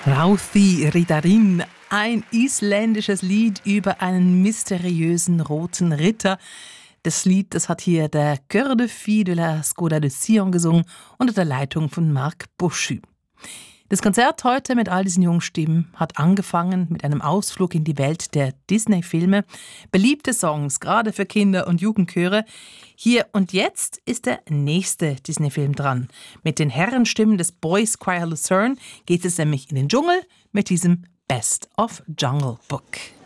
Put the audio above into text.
Rauthi Ridarin, ein isländisches Lied über einen mysteriösen roten Ritter. Das Lied, das hat hier der Chœur de Filles de la Schola de Sion gesungen unter der Leitung von Marc Boschu. Das Konzert heute mit all diesen jungen Stimmen hat angefangen mit einem Ausflug in die Welt der Disney-Filme. Beliebte Songs, gerade für Kinder- und Jugendchöre. Hier und jetzt ist der nächste Disney-Film dran. Mit den Herrenstimmen des Boys Choir Lucerne geht es nämlich in den Dschungel mit diesem Best of Jungle Book.